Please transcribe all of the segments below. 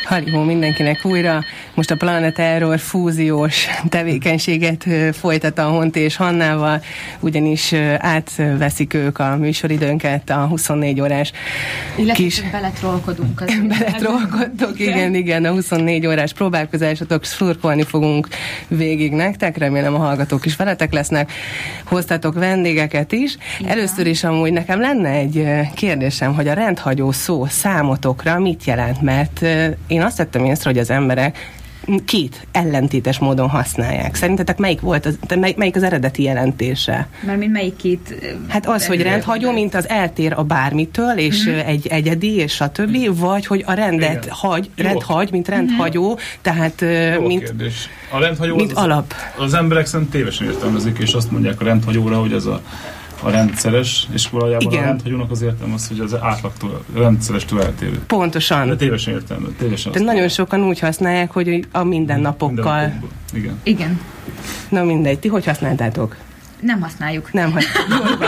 Halihó mindenkinek újra. Most a Planet Error fúziós tevékenységet folytat a Honti és Hannával, ugyanis átveszik ők a műsoridőnket, a 24 órás kis... Beletrollkodunk. Beletrollkodtok, igen, a 24 órás próbálkozásotok, szurkolni fogunk végig nektek, remélem a hallgatók is veletek lesznek, hoztatok vendégeket is. Igen. Először is amúgy nekem lenne egy kérdésem, hogy a rendhagyó szó számotokra mit jelent, mert én azt vettem észre, hogy az emberek két ellentétes módon használják. Szerintetek melyik az eredeti jelentése? Mert melyik két? Hát az, hogy rendhagyó, mint az eltér a bármitől, és egy egyedi, és stb., vagy hogy a rendet rendhagy, mint rendhagyó, tehát mint kérdés. A rendhagyó mint alap. Az emberek szerint tévesen értelmezik, és azt mondják a rendhagyóra, hogy ez a rendszeres, és valójában igen. A rendhagyónak az értelme az, hogy az átlagtól, rendszerestől eltérő. Pontosan. De tévesen értelme. De nagyon sokan úgy használják, hogy a mindennapokkal. Igen. Na mindegy, ti hogy használtátok? Nem használjuk. Nem használjuk.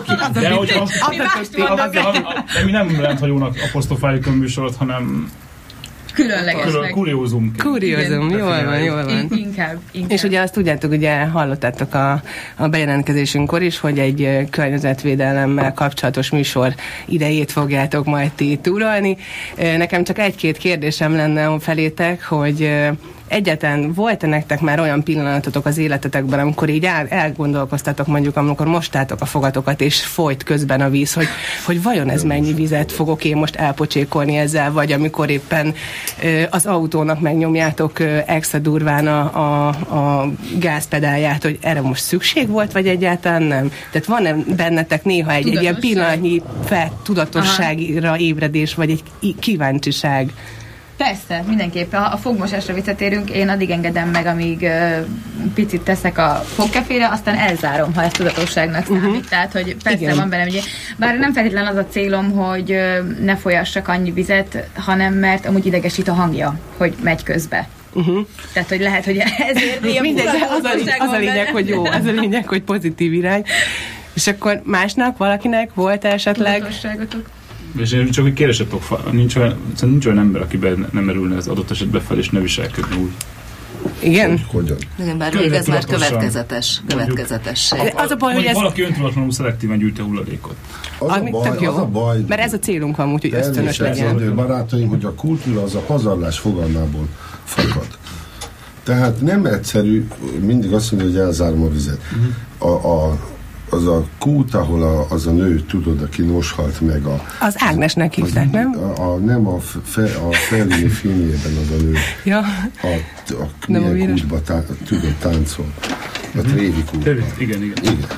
De mi nem rendhagyónak apostrofáljuk a műsort, hanem különlegesnek. Kuriózum, jól van. Inkább. És ugye azt tudjátok, ugye hallottátok a bejelentkezésünkkor is, hogy egy környezetvédelemmel kapcsolatos műsor idejét fogjátok majd ti túrolni. Nekem csak egy-két kérdésem lenne felétek, hogy egyáltalán volt-e nektek már olyan pillanatotok az életetekben, amikor így elgondolkoztatok, mondjuk amikor mostátok a fogatokat, és folyt közben a víz, hogy vajon ez mennyi vizet fogok én most elpocsékolni ezzel, vagy amikor éppen az autónak megnyomjátok extra durván a gázpedálját, hogy erre most szükség volt, vagy egyáltalán nem? Tehát van-e bennetek néha egy ilyen pillanatnyi tudatosságra ébredés, vagy egy kíváncsiság? Persze, mindenképpen. Ha a fogmosásra visszatérünk, én addig engedem meg, amíg picit teszek a fogkefére, aztán elzárom, ha ez tudatosságnak számít. Tehát, hogy persze igen. Van bennem, ugye, bár nem feltétlen az a célom, hogy ne folyassak annyi vizet, hanem mert amúgy idegesít a hangja, hogy megy közbe. Tehát, hogy lehet, hogy ezért ilyen az a lényeg, hogy jó, az a lényeg, hogy pozitív irány. És akkor másnak, valakinek volt esetleg... Tudatosságotok? És én csak egy kérdésetok, nincs olyan ember, akiben nem merülne ez adott esetben fel, és ne viselkedni úgy. Igen? Hogyan? Igen, bár még ez már következetesség. Az a baj, hogy valaki öntudatlanul szelektíven gyűjti a hulladékot. Az a baj, mert ez a célunk van, úgyhogy ösztönös legyen. Barátaim, hogy a kultúra az a pazarlás fogalmából fakad. Tehát nem egyszerű, mindig azt mondja, hogy elzárom a vizet. Az a kút, ahol az a nő, tudod, aki most halt meg az Ágnesnek hívták, nem? Nem a Fellini filmjében az a nő. Ja. A milyen kútba tudod, táncol. A Trévi kútba. Igen.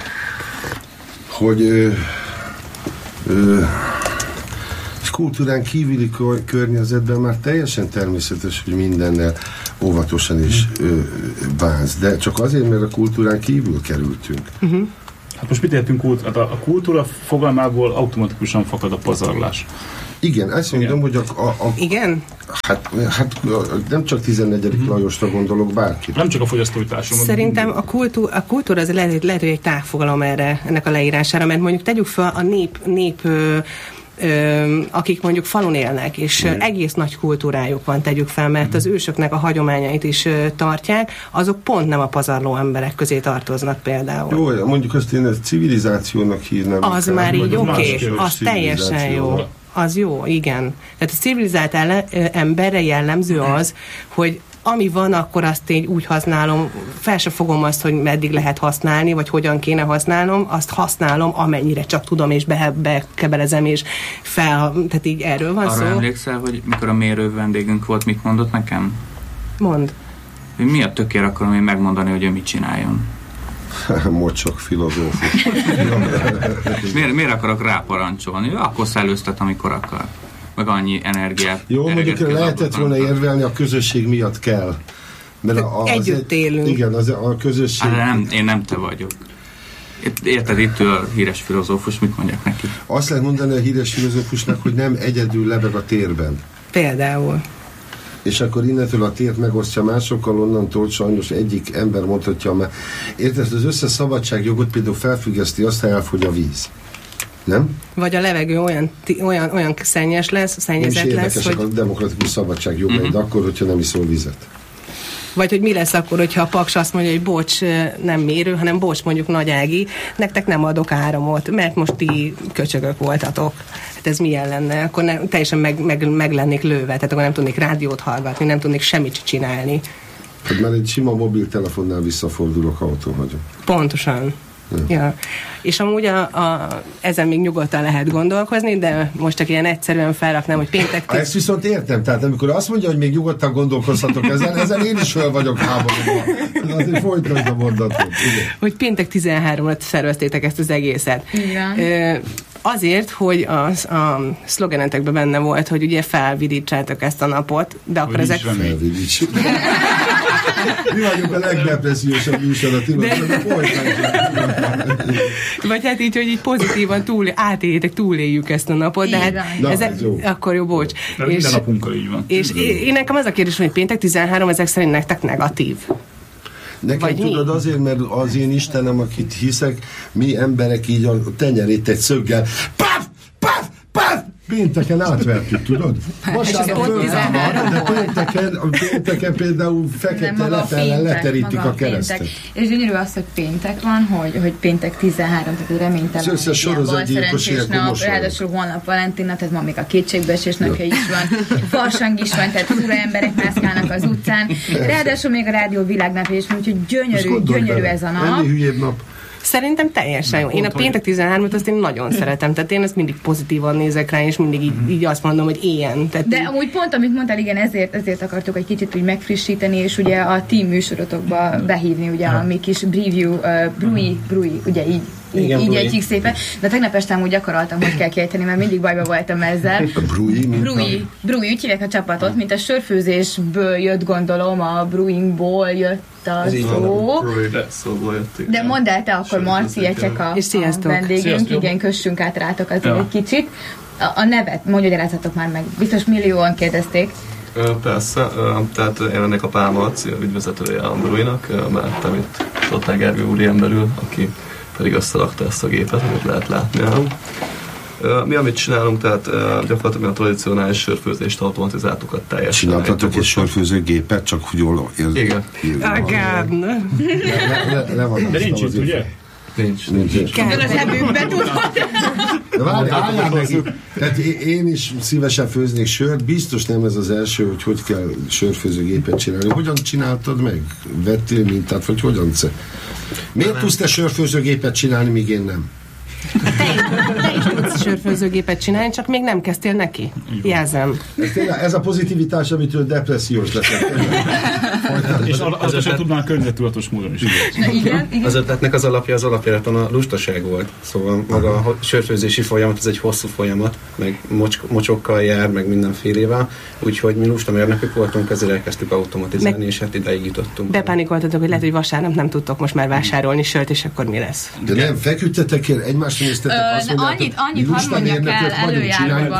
Hogy kultúrán kívüli környezetben már teljesen természetes, hogy mindennel óvatosan is bánsz. De csak azért, mert a kultúrán kívül kerültünk. Hát most mit értünk a kultúra fogalmából automatikusan fakad a pazarlás. Igen, ezt mondom, hogy igen? Hát nem csak 14. Lajosra gondolok, bárki. Nem csak a fogyasztói társadalom. Szerintem a kultúra az lehet, hogy egy tágfogalom ennek a leírására, mert mondjuk tegyük fel a nép akik mondjuk falun élnek, és egész nagy kultúrájuk van, tegyük fel, mert az ősöknek a hagyományait is tartják, azok pont nem a pazarló emberek közé tartoznak például. Jó, mondjuk azt én ezt civilizációnak hívnám. Az már így oké, az teljesen jó. Az jó, igen. Tehát a civilizált emberre jellemző az, hogy ami van, akkor azt én úgy használom, fel se fogom azt, hogy meddig lehet használni, vagy hogyan kéne használnom, azt használom, amennyire csak tudom, és bekebelezem, és tehát így erről van szó. Arra emlékszel, hogy mikor a mérő vendégünk volt, mit mondott nekem? Mondd. Hogy mi a tökér akarom én megmondani, hogy ő mit csináljon? Mocsok filozófus. miért akarok ráparancsolni? Akkor szellőztet, amikor akar. Meg annyi energiát. Jó, mondjuk lehetett volna érvelni, a közösség miatt kell. Mert együtt élünk. Igen, a közösség... Én nem te vagyok. Érted, itt ül a híres filozófus, mit mondják neki? Azt lehet mondani a híres filozófusnak, hogy nem egyedül lebeg a térben. Például. És akkor innentől a tért megosztja másokkal, onnantól sajnos egyik ember mondhatja, mert érted, az összes szabadságjogot például felfüggeszti, aztán elfogy a víz. Nem? Vagy a levegő olyan szennyes lesz, szennyezett lesz, hogy... a demokratikus szabadság jogai, de akkor, hogyha nem iszol vizet. Vagy hogy mi lesz akkor, hogyha a Paks azt mondja, hogy bocs, nem mérő, hanem bocs, mondjuk Nagy Ági, nektek nem adok áramot, mert most ti köcsögök voltatok. Hát ez milyen lenne? Akkor teljesen meg lennék lőve, tehát akkor nem tudnék rádiót hallgatni, nem tudnék semmit csinálni. Hát már egy sima mobiltelefonnál visszafordulok, ha otthon vagyok. Pontosan. Ja. És amúgy ezen még nyugodtan lehet gondolkozni, de most csak ilyen egyszerűen felraknám, hogy péntek... Ezt viszont értem, tehát amikor azt mondja, hogy még nyugodtan gondolkozhatok ezen én is fel vagyok háborúban. Azért folytasd a mondatot. Hogy péntek 13-at szerveztétek ezt az egészet. Igen. Azért, hogy a szlogenetekben benne volt, hogy ugye felvidítsátok ezt a napot, de akkor ezek... Felvidítsuk. Mi vagyunk a legdepressziósabb műsor a vagy hát így, hogy így pozitívan túléljük ezt a napot, de hát akkor jó, bocs. Minden napunkkal így van. És én nekem az a kérdés, hogy péntek 13 ezek szerint nektek negatív. Nekem vagy tudod mi? Azért, mert az én Istenem, akit hiszek, mi emberek így a tenyerét egy szöggel paf, paf, paf, pénteken átvertük, tudod? Vasárnap föltámad, de pénteken például fekete lepellel leterítik a keresztet. És gyönyörű az, hogy péntek van, hogy péntek 13, tehát reménytelen. Az összes sorozatgyilkos ilyenkor mosolyog. Ráadásul holnap Valentin nap, tehát ma még a kétségbeesés napja is van, farsang is van, tehát ura emberek mászkálnak az utcán. Ráadásul még a rádió világnapja is, úgyhogy gyönyörű ez a nap. Ennél hülyébb nap. Szerintem teljesen jó. Én a péntek 13-at azt én nagyon szeretem, tehát én ezt mindig pozitívan nézek rá, és mindig így azt mondom, hogy ilyen. Tehát de amúgy pont, amit mondtál, igen, ezért akartuk egy kicsit úgy megfrissíteni, és ugye a team műsorotokba behívni ugye a mi kis preview, Brui, ugye így egyik szépen. De tegnap este úgy gyakoroltam, hogy kell kiejteni, mert mindig bajba voltam ezzel. Brui, úgy hívják a csapatot, mint a sörfőzésből jött, gondolom, a brewingból jött a szó. De mondd el te akkor, Marci, a vendégünk, igen, kössünk át rátok azért egy kicsit. A nevet, magyarázzatok már meg, biztos millióan kérdezték. Persze, tehát én ennek a Pál Marci, a ügyvezetője a Bruinak, mellettem itt Totál Gergő úrián belül, aki pedig összerakta ezt a gépet, amit lehet látni. Mi, amit csinálunk, tehát gyakorlatilag a tradicionális sörfőzést automatizáltuk a teljesen. Csináltatok egy sörfőzőgépet, csak hogy jól érzik. Igen. De nincs itt, ugye? Nincs. Kell az ebőkbe tudod. De várjál neki. Tehát én is szívesen főznék sört, biztos nem ez az első, hogy kell sörfőzőgépet csinálni. Hogyan csináltad meg? Vettél mintát, vagy hogyan? Miért tudsz te sörfőzőgépet csinálni, míg én nem? Te is tudsz sörfőzőgépet csinálni, csak még nem kezdtél neki. Jelzem. Ez a pozitivitás, amitől depressziós leszek. És azt sem tudnál környezettudatos módon is. Igen. Az ötletnek az alapjáraton a lustaság volt. Szóval maga a sörfőzési folyamat, ez egy hosszú folyamat, meg mocsokkal jár, meg mindenfélével. Úgyhogy mi lustamérnökök voltunk, ezért elkezdtük automatizálni, és hát ideig jutottunk. Bepánikoltatok, hogy lehet, hogy vasárnap nem tudtok most már vásárolni sört, és akkor mi lesz? De nem, feküdtetek el, egymásra néztetek, azt mondjátok, annyit hadd mondjak el előjáróba.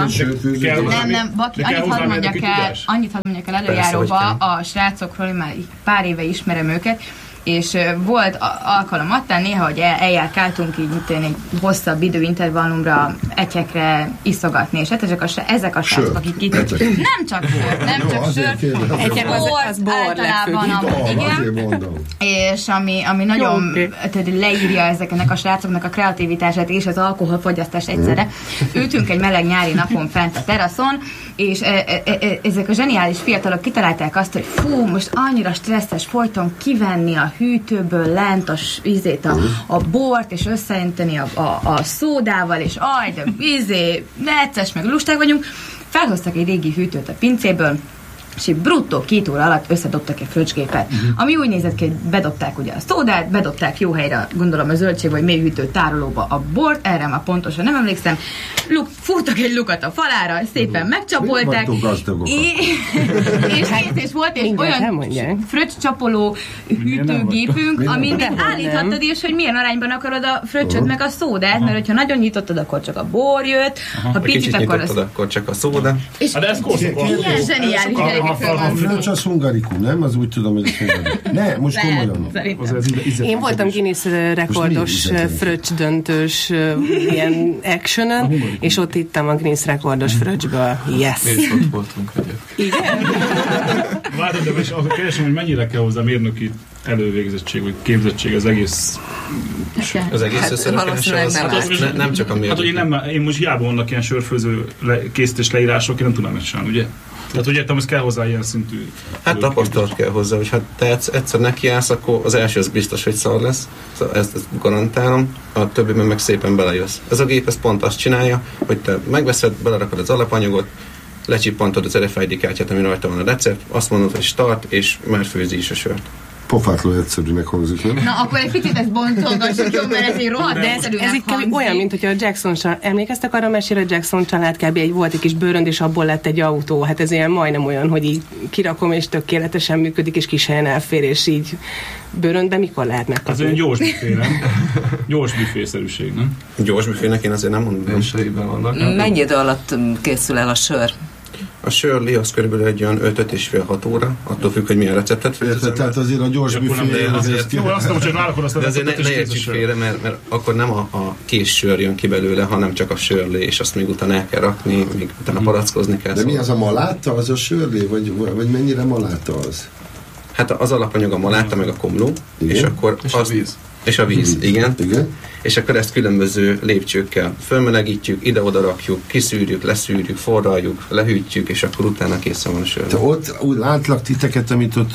Annyit hadd mondjak el előjáróba a srácokról, én már pár éve ismerem őket, és volt alkalom adtán néha, hogy eljárkáltunk így egy hosszabb időintervallumra, egyekre iszogatni, és ezek a srácok, akik itt nem csak sör, egyek az bor általában, igen, és ami nagyon leírja ezeknek a srácoknak a kreativitását és az alkoholfogyasztást egyszerre. Ültünk egy meleg nyári napon fent a teraszon, és ezek a zseniális fiatalok kitalálták azt, hogy fú, most annyira stresszes folyton kivenni a hűtőből lent a bort, és összeönteni a szódával, és de necces, meg lusták vagyunk. Felhoztak egy régi hűtőt a pincéből, és bruttó 2 óra alatt összedobtak egy fröccsgépet. Ami úgy nézett ki, hogy bedobták ugye a szódát, bedobták jó helyre, gondolom a zöldség vagy mélyhűtő tárolóba a bort, erre már pontosan nem emlékszem. Fúrtak egy lukat a falára, szépen megcsapolták. És volt egy olyan fröccscsapoló hűtőgépünk, amit állíthattad is, hogy milyen arányban akarod a fröccsöt meg a szódát, mert hogyha nagyon nyitottad, akkor csak a bor jött, ha picit akkor csak a szóda. És ilyen zseniális gyerekek A fröccs az hungarikum, nem? Az úgy tudom, hogy ez hungarikum. Ne, most komolyan. Én voltam Guinness rekordos fröccs döntős ilyen actionön, és ott ittam a Guinness rekordos fröccsből. Yes! Mi is ott voltunk egyébként. Igen? Várj, de most akkor keresem, hogy mennyire kell hozzá mérnöki elővégzettség, vagy képzettség az egész... Az egész összerakás nem csak a mérnöki. Hát, én most hiába vannak ilyen sörfőző készítés leírások, én nem tudnám megcsinálni, ugye? Tehát úgy értem, hogy kell hozzá ilyen szintű... Hát tapasztalat kell hozzá, hogy ha te egyszer nekiállsz, akkor az első az biztos, hogy szar lesz. Szóval ezt garantálom, a többiben meg szépen belejössz. Ez a gép ez pont azt csinálja, hogy te megveszed, belerakod az alapanyagot, lecsippantod az RFID kártyát, ami rajta van a recept, azt mondod, hogy start, és már főzi is a sört. Pofátlanul egyszerűnek hangzik, nem? Na, akkor egy picit ezt bontolgassuk, jó, mert ez egy rohadt egyszerűnek ez így olyan, mint hogyha a Jackson emlékeztek arra a mesére, a Jackson család kb. Volt egy kis bőrönd, és abból lett egy autó. Hát ez ilyen majdnem olyan, hogy így kirakom, és tökéletesen működik, és kis helyen elfér, és így bőröndben mikor lehet megkapni? Az olyan gyors büfé, nem? Gyors büfészerűség, nem? Gyors büfének én azért nem mondom. Vannak. Mennyi idő alatt készül el a sör? A Shirley az körülbelül egy olyan 5-5,5-6 óra, attól függ, hogy milyen receptet főzöm. Tehát azért a gyors büfé azért... Jó, azt nem, hogy nálakod azt a receptet is. De azért ne értsük félre, mert akkor nem a kész sör jön ki belőle, hanem csak a Shirley, és azt még utána el kell rakni, még utána palackozni kell. De mi az a maláta, az a Shirley, vagy mennyire maláta az? Hát az alapanyag a maláta, meg a komló, és akkor és a víz. És a víz, igen. És akkor ezt különböző lépcsőkkel fölmelegítjük, ide-oda rakjuk, kiszűrjük, leszűrjük, forraljuk, lehűtjük, és akkor utána készen van a sör. Te ott úgy látlak titeket, amit ott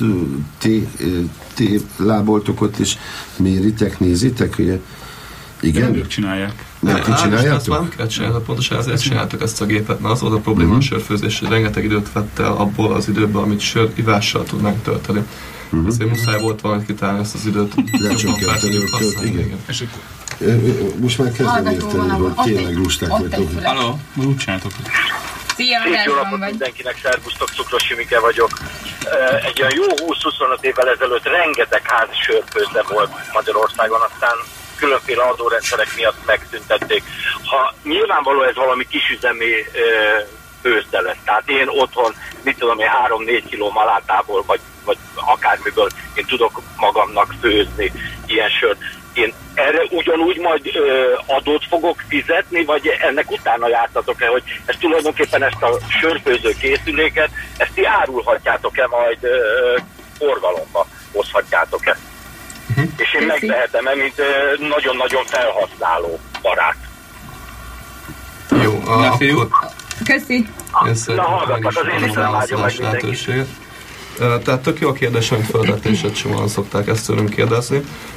ti láboltok ott, és méritek, nézitek, ugye? Igen? Nem ők csinálják. Nem, ti csináljátok? Ezt nem kell csinálni, pontosan ezért csináltuk ezt a gépet, mert az volt a probléma a sörfőzés, hogy rengeteg időt vett el abból az időből, amit sör-ivással tudnánk tölteni. Ezért muszáj volt valamit kitálni ezt az időt. Lecsökkenteni, igen. Most már kezdem érteni, hogy tényleg lusták vagytok. Halló, úgy csináltok. Szia, jó napot mindenkinek, szervusztok, Cukros Jimike vagyok. Egy olyan jó 20-25 évvel ezelőtt rengeteg házi sörfőzde volt Magyarországon, aztán különféle adórendszerek miatt megszüntették. Ha nyilvánvaló ez valami kisüzemi főzde lesz. Tehát én otthon, mit tudom én, 3-4 kiló malátából, vagy akármiből én tudok magamnak főzni ilyen sört. Én erre ugyanúgy majd adót fogok fizetni, vagy ennek utána jártatok-e, hogy ezt tulajdonképpen ezt a sörfőző készüléket, ezt ti árulhatjátok-e majd forgalomba, hozhatjátok-e? És én megvehetem-e, mint nagyon-nagyon felhasználó barát. Jó, akkor... Köszi. Én szerintem meg is válaszolás lehetőséget. Tehát tök jó a kérdés, amit feltett, és sokan szokták ezt tőlünk kérdezni.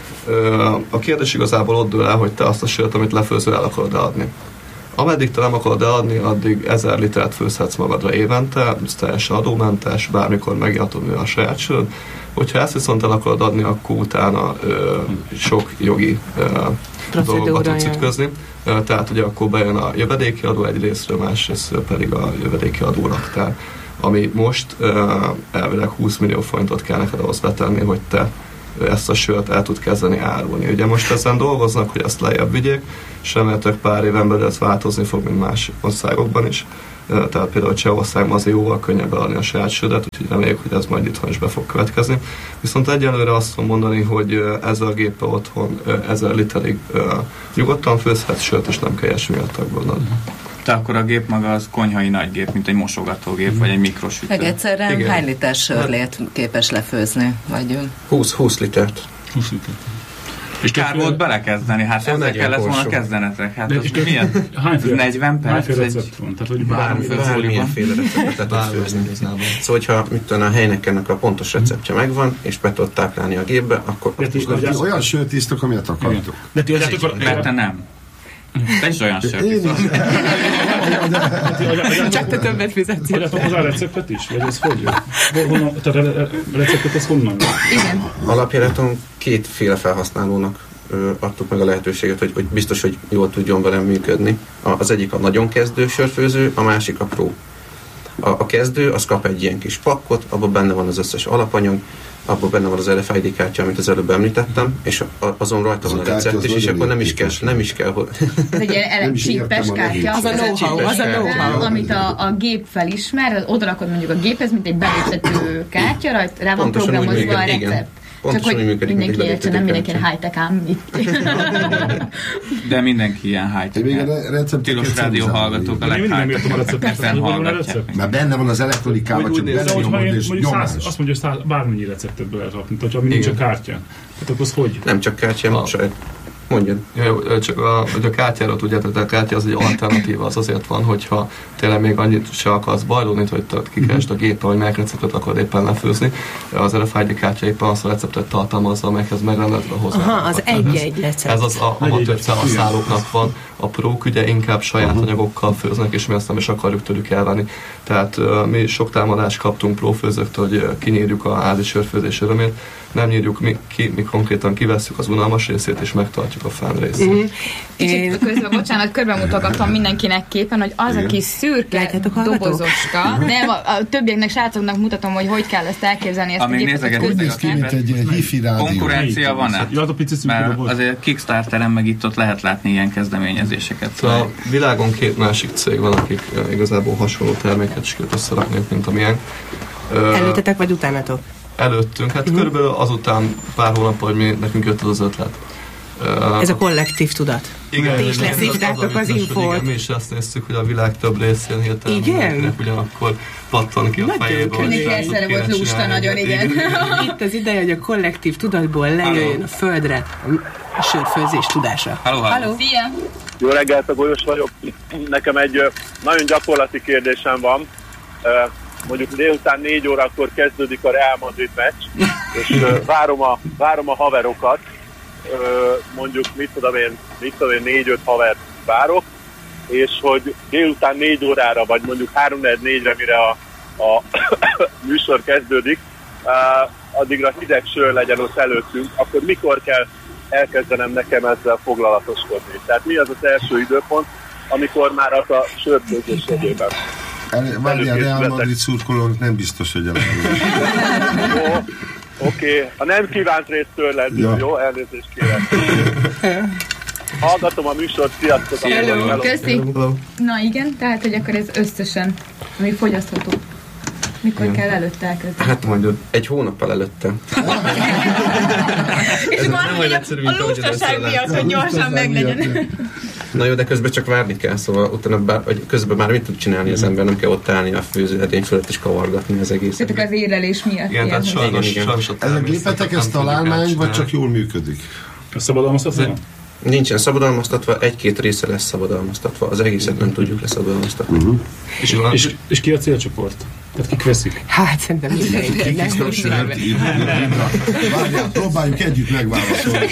A kérdés igazából ott dől el, hogy te azt a sört, amit lefőzöl, el akarod adni. Ameddig te nem akarod eladni, addig 1000 litert főzhetsz magadra évente, ez teljesen adómentes, bármikor megjelentodni a saját söröd. Hogyha ezt viszont el akarod adni, akkor utána sok jogi dolgokat tudsz ütközni. Tehát ugye akkor bejön a jövedéki adó egyrésztről, másrésztről pedig a jövedéki adóraktár, ami most elvileg 20 millió forintot kell neked ahhoz betenni, hogy te ezt a sört el tud kezdeni árulni. Ugye most ezen dolgoznak, hogy ezt lejjebb vigyék, és remélhetőleg pár éven belül ez változni fog, mint más országokban is. Tehát például Csehországban azért jóval könnyebb eladni a saját söröt, úgyhogy reméljük, hogy ez majd itthon is be fog következni. Viszont egyelőre azt tudom mondani, hogy ezzel a géppel otthon 1000 literig nyugodtan főzhet sört, és nem kell ilyesmi miatt aggódnod. De akkor a gép maga az konyhai nagy gép, mint egy mosogatógép, vagy egy mikrosütő. Meg egyszerűen hány liter sörlét képes lefőzni? Vagy 20 litert. 20 litert. És kár volt belekezdeni, hát ezzel kellett volna kezdenetek. Hát az milyen? 40 perc? Hányféle recept van? Tehát, hogy bármilyenféle receptet tudsz főzni. Szóval, hogyha a helynek ennek a pontos receptje megvan, és be tudod táplálni a gépbe, akkor olyan sört isztok, amilyet akartok. Mert te nem. Te is olyan sört iszol. Csak te többet fizetsz. Adjátok hozzá a receptet is? Vagy ez hogy jön? Tehát a receptet ez honnan? Igen. Alapjáraton kétféle felhasználónak adtuk meg a lehetőséget, hogy biztos, hogy jól tudjon velem működni. Az egyik a nagyon kezdő sörfőző, a másik a pro. A kezdő az kap egy ilyen kis pakkot, abban benne van az összes alapanyag, abban benne van az RFID kártya, amit az előbb említettem, és azon rajta van a recept is, és akkor nem is kell hogy... Ez egy ilyen csípes kártya, az a know-how, amit a gép felismer, oda rakod mondjuk a géphez, mint egy beléptető kártya, rá van programozva a recept. Csak hogy mindenki értsen, nem mindenki ilyen high-tech ám itt. De mindenki ilyen high-tech. Tilos rádió hallgatók a leghigh-tech-en hallgatják. Már benne van az elektronikában, csak belenyomod és nyomás. Azt mondja, hogy bármennyi receptet be lehet rakni, tehát ami nincs a kártyán. Tehát akkor az hogy? Nem csak kártyán, saját. Mondjad. Csak a kártyára tudjátok, a kártya az egy alternatíva, az azért van, hogyha tényleg még annyit se akarsz bajlódni, hogy kikeresd a gépen, hogy melyik receptet akarod éppen lefőzni. Az RFID kártya éppen azt a receptet tartalmazza, amelyhez megrendelted a hozzá. Aha, az egy-egy recept. Ez az amatőr szállóknak van. A prók ugye inkább saját anyagokkal főznek, és mi azt nem is akarjuk tőlük elvenni. Tehát mi sok támadást kaptunk prófőzőktől, hogy kinyírjuk a házi sörfőzés örömét. Nem nyírjuk mi konkrétan kivesszük az unalmas részét, és megtartjuk a fán részét. Kicsit közben, bocsánat, körbemutogatom mindenkinek képen, hogy az a kis szürke dobozoska, nem, a többieknek, srácoknak mutatom, hogy kell ezt elképzelni, ezt amíg nézegettek a képet. Konkurencia van-e? Mert azért Kickstarteren meg itt ott lehet látni ilyen kezdeményezéseket. A világon 2 másik cég van, akik igazából hasonló terméket sikerült összerakni, mint amilyen. Előttetek vagy utánatok? Előttünk, hát körülbelül azután pár hónappal, hogy nekünk jött az ötlet. Ez a kollektív tudat. Igen, ti is leszívtátok az infót. Igen, mi is azt néztük, hogy a világ több részén hirtelen mindenkinek ugyanakkor pattan ki a fejéből. Mindenki egyszerre volt lusta nagyon, igen. Itt az ideje, hogy a kollektív tudatból lejöjjön a földre a sörfőzés tudása. Halló. Szia! Jó reggelt, a Golyos vagyok. Nekem egy nagyon gyakorlati kérdésem van. Mondjuk délután 4 órakor kezdődik a Real Madrid meccs, és várom a haverokat, mondjuk mit tudom én 4-5 havert várok, és hogy délután 4 órára, vagy mondjuk 3-4-re, mire a műsor kezdődik, addigra hideg sör legyen ott előttünk, akkor mikor kell elkezdenem nekem ezzel foglalatoskodni? Tehát mi az az első időpont, amikor már az a sörfőzés jegyében? Várjál, Real Madrid szurkolónak nem biztos, hogy Jó, oké. A nem kívánt részt törlendő, jó? Elnézést kérem. Hallgatom a műsort, sziasztok! Hello, köszi! Na igen, tehát, hogy akkor ez összesen, ami fogyasztható. Mikor kell előtte elkezdeni? Hát mondjuk egy hónappal előtte. És akkor a lustaság miatt, hogy gyorsan meglegyen. Na jó, de közben csak várni kell, szóval utána közben már mit tud csinálni az ember, nem kell ott állni a főzőedény fölött és kavargatni az egészet. Tehát az érlelés miatt. Igen, tehát sajnos ez a gépetek ez találmány, vagy csak jól működik? A szabadalmaztatva? Nincsen szabadalmaztatva, 1-2 része lesz szabadalmaztatva, az egészet nem tudjuk leszabadalmaztatni. És ki a célcsoport? Tehát kik veszik? Hát szerintem mindenki. Várjál, próbáljuk együtt megválaszolni.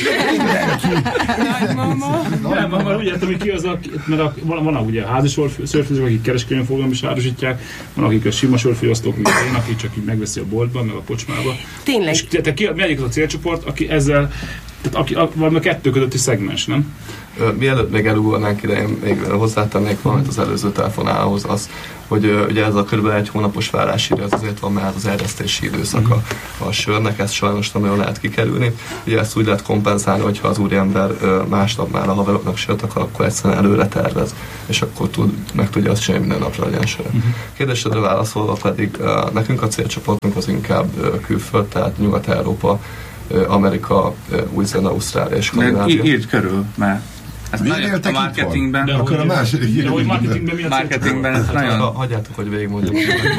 Nem, úgy értem, hogy ki az, mert van ugye a házi sörfőzők, akik kereskedelmi forgalom is árusítják, van akik a sima sörfogyasztók, mint én, aki csak így megveszi a boltban, meg a pocsmában. Tényleg. És mi egyik az a célcsoport, aki ezzel, tehát valami a kettő közötti szegmens, nem? Mielőtt még elugornánk ide, én még hozzátennék valamit az előző telefonához, az, hogy ugye ez a kb. 1 hónapos várási idő, az azért van már az erjesztési időszaka a sörnek, ezt sajnos nem nagyon lehet kikerülni. Ugye ezt úgy lehet kompenzálni, hogyha az úriember másnap már a haveroknak sört akar, akkor egyszerűen előre tervez, és akkor meg tudja azt csinálni, minden napra legyen sör. Kérdésedre válaszolva pedig nekünk a célcsoportunk az inkább külföld, tehát Nyugat-Európa, Amerika, Új-Zéland, Ausztrália és Skandinávia. Írd körül, mert ez nagyon a marketingben. Akkor a második. Marketingben ez nagyon... Hagyjátok, hogy végigmondjam.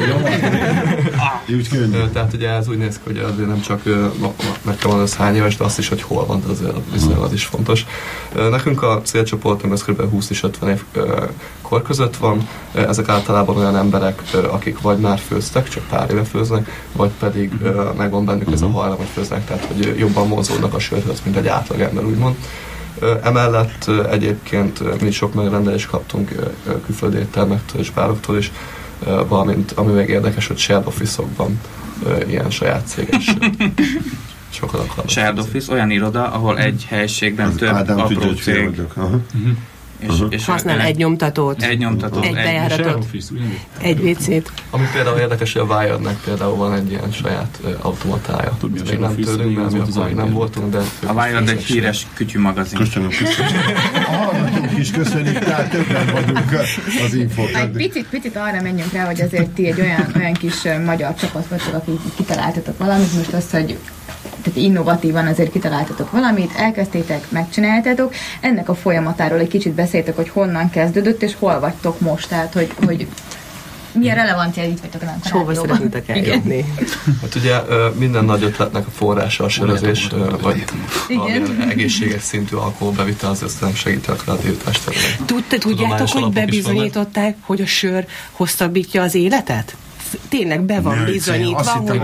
Úgy könnyű. Tehát ugye ez úgy néz ki, hogy azért nem csak meg kell mondani, hány éves, de azt is, hogy hol van, azért az is fontos. Nekünk a célcsoportunk az kb. 20 és 50 év kor között van. Ezek általában olyan emberek, akik vagy már főztek, csak pár éve főznek, vagy pedig megvan bennük ez a hajlam, hogy főznek, tehát hogy jobban mozódnak a sörhöz, mint egy átlagember, úgymond. Emellett egyébként mi sok megrendelést kaptunk külföldi éttermektől és bároktól is, valamint ami még érdekes, hogy shared office-okban ilyen saját céges sokat akarnak. Shared office, olyan iroda, ahol egy helyiségben több apró cég És használ egy nyomtatót, egy bejáratot, egy WC-t. Ami például érdekes, hogy a Wirednek például van egy ilyen saját automatája. Még nem tőlünk, mert mi akkor nem voltunk, de... A Wired egy híres kütyümagazin. Köszönöm. A hallgatók is köszönjük, tehát többen vagyunk az infókat. Picit arra menjünk rá, hogy azért ti egy olyan kis magyar csapat vagytok, akik kitaláltatok valamit, most azt, hogy tehát innovatívan azért kitaláltatok valamit, elkezdtétek, megcsináltátok. Ennek a folyamatáról egy kicsit beszéltek, hogy honnan kezdődött, és hol vagytok most, tehát hogy milyen relevancia itt vagytok a és hova szeretnétek eljutni? Hát ugye minden nagy ötletnek a forrása a sörözés, vagy egészséges szintű alkoholbevitel, az nem segíti a kreativitást. Tudjátok, hogy bebizonyították, hogy a sör hosszabbítja az életet? Tényleg be van bizonyítva, hogy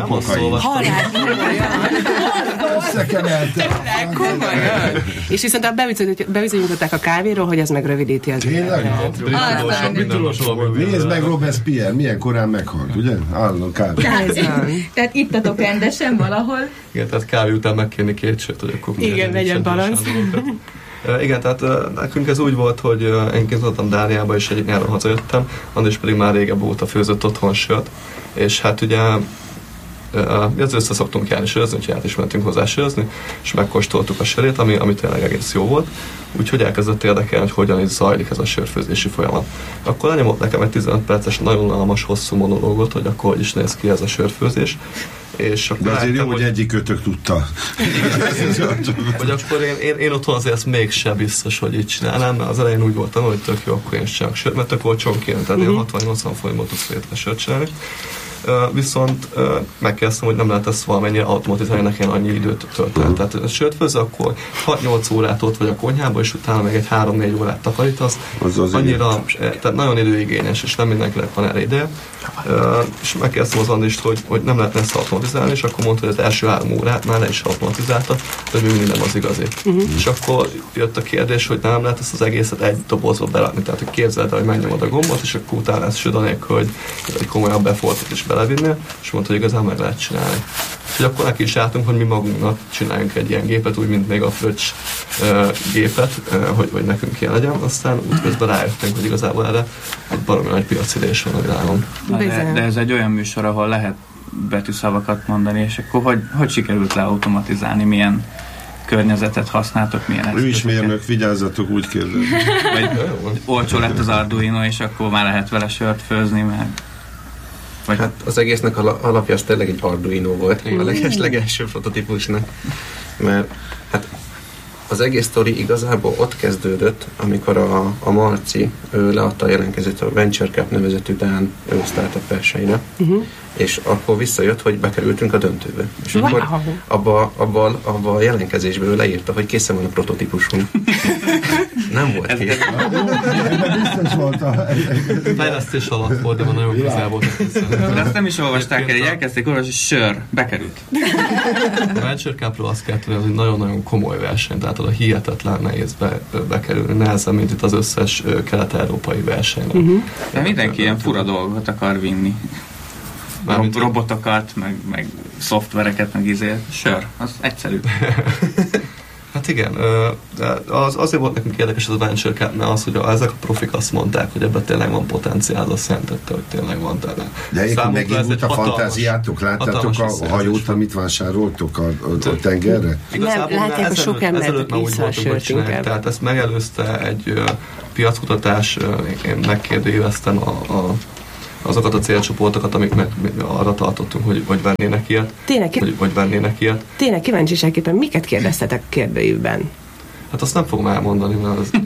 komolyan. És viszont bebizonyították a kávéról, hogy ez megrövidíti az életet. Nézd meg Robespierre, milyen korán meghalt, ugye? Állandó kávé. Tehát ittatok rendesen valahol. Igen, tehát kávé után megkérni 2 sört, hogy akkor... Igen, legyen balansz. Igen, tehát nekünk ez úgy volt, hogy én kintoltam Dániába, és egyik nyáron hazajöttem, Andris pedig már régebb óta főzött otthon sört, és hát ugye mi az össze szoktunk járni sörözni, úgyhogy át is mentünk hozzá sörözni, és megkóstoltuk a sörét, ami tényleg egész jó volt, úgyhogy elkezdett érdekelni, hogy hogyan is zajlik ez a sörfőzési folyamat. Akkor lenyomott nekem egy 15 perces, nagyon unalmas, hosszú monológot, hogy akkor hogy is néz ki ez a sörfőzés. És akkor de azért jó, hogy egyik kötök tudta. Hogy akkor én otthon azért ezt mégsem biztos, hogy így csinálnám, mert az elején úgy voltam, hogy tök jó, akkor én is csinálok sört, mert tök olcsón kéne, tehát 60-80 forintból tudsz létre sört csinálni. Viszont megkérdeztem, hogy nem lehet ezt valamennyire automatizálni, nekem annyi időt tölteni. Tehát sört főzze, akkor 6-8 órát ott vagy a konyhában, és utána meg egy 3-4 órát takarítasz. Az annyira, tehát nagyon időigényes, és nem mindenkinek van erre ideje. És megkérdeztem az Andrist, hogy nem lehetne ezt automatizálni, és akkor mondta, hogy az első 3 órát már le is automatizálta, de még mindig nem az igazi. És akkor jött a kérdés, hogy nem lehet ezt az egészet egy dobozba berakni. Tehát, hogy képzeld el, hogy megnyomod a gombot, és akkor utána ezt süd anélkül, hogy egy komolyabb effortot is belevinnél, és mondta, hogy igazán meg lehet csinálni. És akkor neki is álltunk, hogy mi magunknak csináljunk egy ilyen gépet, úgy, mint még a fröccs gépet, hogy nekünk ilyen legyen. Aztán útközben rájöttünk, hogy igazából erre egy baromi nagy piacirés van a világon. De ez egy olyan műsor, ahol lehet betűszavakat mondani, és akkor hogy sikerült leautomatizálni, milyen környezetet használtok, milyen eszközöket? Ő is mérnök, vigyázzatok, úgy kérdez. Vagy olcsó lett az Arduino, és akkor már lehet vele sört főzni, meg... Vagy hát az egésznek alapja az tényleg egy Arduino volt, a legelső prototípusnak, mert hát az egész sztori igazából ott kezdődött, amikor a Marci leadta a jelentkezőt a Venture Cup nevezetű Dán startup versenyre, és akkor visszajött, hogy bekerültünk a döntőbe. És akkor abba a jelentkezésből leírta, hogy készen van a prototípusunk. Nem volt kész. Biztos volt a fejlesztés alatt volt, de nagyon közel volt. De azt nem is olvasták el, így elkezdték olvasni, hogy sör, bekerült. A Venture Cup-ról azt kell tudni, hogy nagyon-nagyon komoly verseny, tehát oda hihetetlen nehéz bekerülni, nehezebb, mint itt az összes kelet-európai versenyre. De mindenki ilyen fura dolgot akar vinni. Robotokat, meg szoftvereket, meg sör, az egyszerű. Hát igen, de azért volt nekünk érdekes az a Venture Cup, mert az, hogy ezek a profik azt mondták, hogy ebben tényleg van potenciál, azt jelentette, hogy tényleg van tényleg. De egyébként megindult a fantáziátok, láttátok a hajót, amit vásároltok a tengerre? Nem, látják a sok embert vissza a sört inkább. Tehát ezt megelőzte egy piackutatás, én megkérdőjeleztem azokat a célcsoportokat, amik arra tartottunk, hogy vennének ilyet. Tényleg kíváncsiságképpen miket kérdeztetek kérdőjükben? Hát azt nem fogom elmondani, mert az